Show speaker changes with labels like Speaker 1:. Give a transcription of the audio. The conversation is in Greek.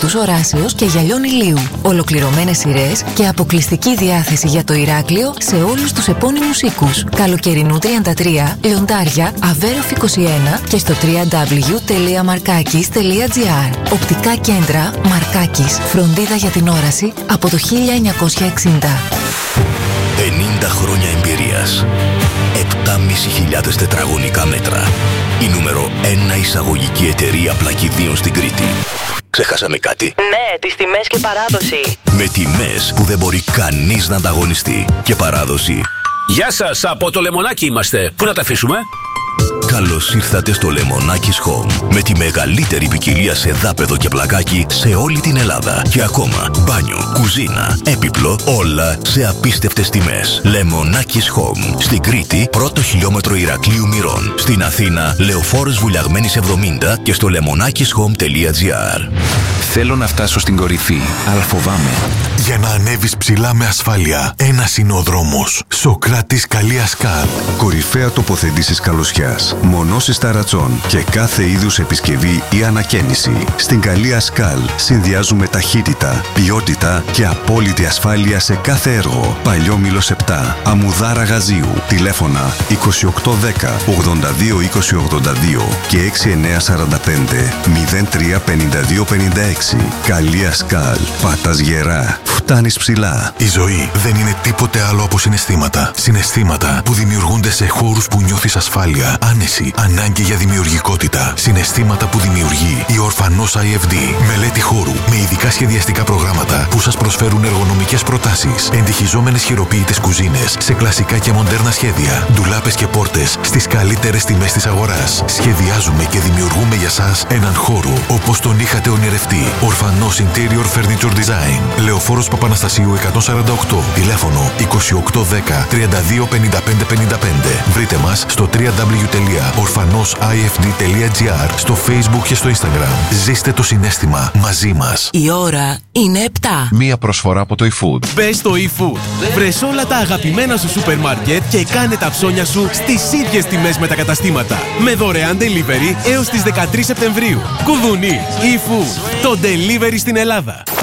Speaker 1: φυτούς οράσεως και γυαλιών ηλίου. Ολοκληρωμένες σειρές και αποκλειστική διάθεση για το Ηράκλειο σε όλους τους επώνυμους οίκους. Καλοκαιρινού 33, Λιοντάρια, Αβέροφ 21 και στο www.markakis.gr. Οπτικά κέντρα Μαρκάκης. Φροντίδα για την όραση από το 1960.
Speaker 2: 50 χρόνια εμπειρίας. 7.500 τετραγωνικά μέτρα. Η νούμερο 1 εισαγωγική εταιρεία πλακιδίων στην Κρήτη. Ξεχάσαμε κάτι?
Speaker 3: Ναι, τις τιμές και παράδοση.
Speaker 2: Με τιμές που δεν μπορεί κανείς να ανταγωνιστεί. Και παράδοση.
Speaker 4: Γεια σας, από το Λεμονάκι είμαστε. Πού να τα αφήσουμε?
Speaker 2: Καλώς ήρθατε στο Λεμονάκης Home. Με τη μεγαλύτερη ποικιλία σε δάπεδο και πλακάκι σε όλη την Ελλάδα. Και ακόμα μπάνιο, κουζίνα, έπιπλο, όλα σε απίστευτες τιμές. Λεμονάκης Home. Στην Κρήτη, πρώτο χιλιόμετρο Ηρακλείου Μυρών. Στην Αθήνα, Λεωφόρος Βουλιαγμένης 70 και στο lemoniakishome.gr.
Speaker 5: Θέλω να φτάσω στην κορυφή, αλλά φοβάμαι.
Speaker 6: Για να ανέβεις ψηλά με ασφάλεια, ένας είναι ο δρόμος. Σοκράτης Καλία Σκάλ.
Speaker 5: Κορυφαία τοποθέτησης καλωσιάς. Μονώσεις ταρατσών και κάθε είδους επισκευή ή ανακαίνιση. Στην Καλία Σκάλ συνδυάζουμε ταχύτητα, ποιότητα και απόλυτη ασφάλεια σε κάθε έργο. Παλιόμηλος 7, Αμμουδάρα Γαζίου. Τηλέφωνα 2810 82 20 82 και 6945 03 52 56. Καλία Σκάλ. Πατάς γερά. Φτάνεις ψηλά.
Speaker 6: Η ζωή δεν είναι τίποτε άλλο από συναισθήματα. Συναισθήματα που δημιουργούνται σε χώρους που νιώθεις ασφάλεια, άνεση, ανάγκη για δημιουργικότητα. Συναισθήματα που δημιουργεί η Ορφανός IFD. Μελέτη χώρου με ειδικά σχεδιαστικά προγράμματα που σας προσφέρουν εργονομικές προτάσεις, εντυχιζόμενες χειροποίητες κουζίνες σε κλασικά και μοντέρνα σχέδια, ντουλάπες και πόρτες στις καλύτερες τιμές της αγοράς. Σχεδιάζουμε και δημιουργούμε για σας έναν χώρο όπως τον είχατε ονειρευτεί. Ορφανός Interior Furniture Design. Λεωφόρος Παπαναστασίου 148. Τηλέφωνο 2810 32 55 55. Βρείτε μας στο www.orfanosifd.gr, στο Facebook και στο Instagram. Ζήστε το συναίσθημα μαζί μας.
Speaker 1: Η ώρα είναι 7.
Speaker 7: Μία προσφορά από το eFood.
Speaker 8: Μπες στο eFood. Βρες όλα τα αγαπημένα σου σούπερ μάρκετ και κάνε τα ψώνια σου στις ίδιες τιμές με τα καταστήματα. Με δωρεάν delivery έως τις 13 Σεπτεμβρίου. Κουδουνί. eFood. Το delivery στην Ελλάδα.